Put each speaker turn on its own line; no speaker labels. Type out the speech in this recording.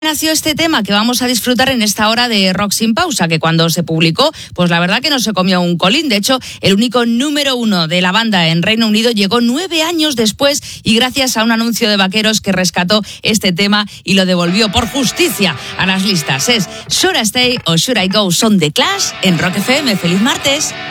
Nació este tema que vamos a disfrutar en esta hora de Rock Sin Pausa, que cuando se publicó, pues la verdad que no se comió un colín. De hecho, el único número 1 de la banda en Reino Unido llegó 9 años después y gracias a un anuncio de vaqueros que rescató este tema y lo devolvió por justicia a las listas. Es Should I Stay o Should I Go, son The Clash en Rock FM. ¡Feliz martes!